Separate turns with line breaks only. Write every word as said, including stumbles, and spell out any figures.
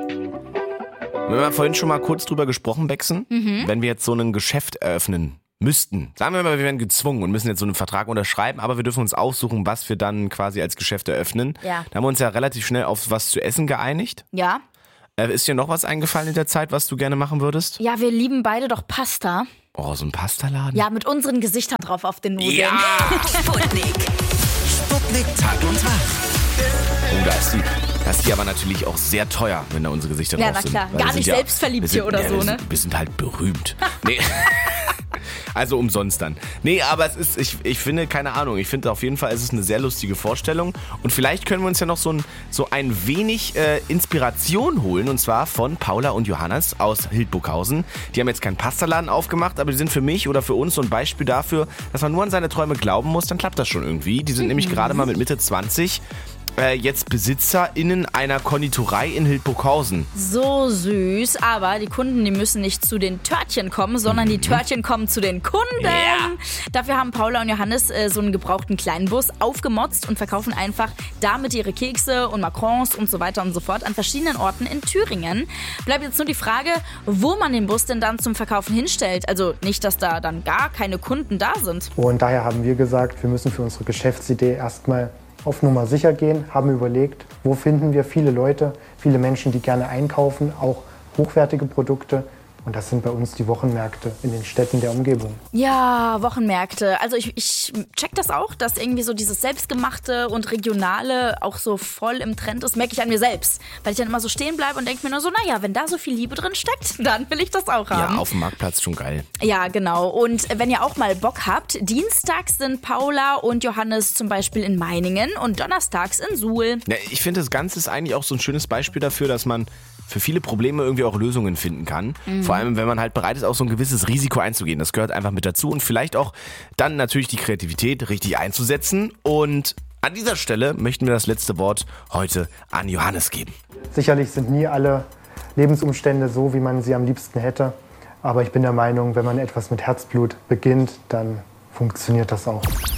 Wir haben vorhin schon mal kurz drüber gesprochen, Bexen.
Mhm.
Wenn wir jetzt so ein Geschäft eröffnen müssten, sagen wir mal, wir werden gezwungen und müssen jetzt so einen Vertrag unterschreiben, aber wir dürfen uns aussuchen, was wir dann quasi als Geschäft eröffnen.
Ja.
Da haben wir uns ja relativ schnell auf was zu essen geeinigt.
Ja.
Äh, ist dir noch was eingefallen in der Zeit, was du gerne machen würdest?
Ja, wir lieben beide doch Pasta.
Oh, so ein Pastaladen?
Ja, mit unseren Gesichtern drauf auf den Nudeln.
Ja!
Sputnik. Sputnik Tag und Tag.
Oh, da ist die. Das ist die aber natürlich auch sehr teuer, wenn da unsere Gesichter
Ja,
drauf sind.
na klar.
Weil
Gar
wir sind
nicht
ja,
selbstverliebt
wir sind,
hier oder
ja,
so,
wir
ne?
Sind, wir sind halt berühmt. Nee. Also umsonst dann. Nee, aber es ist, ich, ich finde, keine Ahnung, ich finde auf jeden Fall, es ist eine sehr lustige Vorstellung. Und vielleicht können wir uns ja noch so ein, so ein wenig äh, Inspiration holen. Und zwar von Paula und Johannes aus Hildburghausen. Die haben jetzt keinen Pastaladen aufgemacht, aber die sind für mich oder für uns so ein Beispiel dafür, dass man nur an seine Träume glauben muss, dann klappt das schon irgendwie. Die sind mhm. nämlich gerade mal mit Mitte zwanzig jetzt BesitzerInnen einer Konditorei in Hildburghausen.
So süß, aber die Kunden, die müssen nicht zu den Törtchen kommen, sondern die Törtchen kommen zu den Kunden.
Yeah.
Dafür haben Paula und Johannes äh, so einen gebrauchten kleinen Bus aufgemotzt und verkaufen einfach damit ihre Kekse und Macarons und so weiter und so fort an verschiedenen Orten in Thüringen. Bleibt jetzt nur die Frage, wo man den Bus denn dann zum Verkaufen hinstellt. Also nicht, dass da dann gar keine Kunden da sind.
Und daher haben wir gesagt, wir müssen für unsere Geschäftsidee erstmal auf Nummer sicher gehen, haben überlegt, wo finden wir viele Leute, viele Menschen, die gerne einkaufen, auch hochwertige Produkte. Und das sind bei uns die Wochenmärkte in den Städten der Umgebung.
Ja, Wochenmärkte. Also ich, ich check das auch, dass irgendwie so dieses Selbstgemachte und Regionale auch so voll im Trend ist, merke ich an mir selbst. Weil ich dann immer so stehen bleibe und denke mir nur so, naja, wenn da so viel Liebe drin steckt, dann will ich das auch haben.
Ja, auf dem Marktplatz schon geil.
Ja, genau. Und wenn ihr auch mal Bock habt, dienstags sind Paula und Johannes zum Beispiel in Meiningen und donnerstags in Suhl.
Ja, ich finde, das Ganze ist eigentlich auch so ein schönes Beispiel dafür, dass man für viele Probleme irgendwie auch Lösungen finden kann. Mhm. Vor allem, wenn man halt bereit ist, auch so ein gewisses Risiko einzugehen. Das gehört einfach mit dazu und vielleicht auch dann natürlich die Kreativität richtig einzusetzen. Und an dieser Stelle möchten wir das letzte Wort heute an Johannes geben.
Sicherlich sind nie alle Lebensumstände so, wie man sie am liebsten hätte. Aber ich bin der Meinung, wenn man etwas mit Herzblut beginnt, dann funktioniert das auch.